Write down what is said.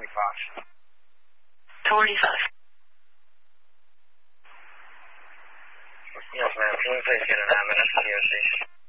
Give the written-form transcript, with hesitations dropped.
Fox. 25. Yes, ma'am. Communication in 9 minutes, COC.